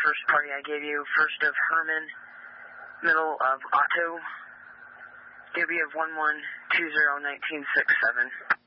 first party I gave you, first of Herman, middle of Otto, W of 11201967.